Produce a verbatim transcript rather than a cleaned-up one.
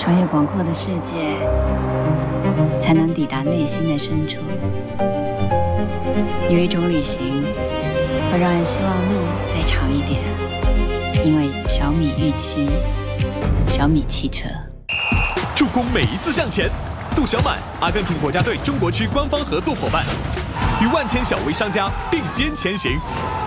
穿越广阔的世界，才能抵达内心的深处。有一种旅行，会让人希望路再长一点，因为小米预期，小米汽车。 助攻每一次向前。杜小满，阿根廷国家队中国区官方合作伙伴，与万千小微商家并肩前行。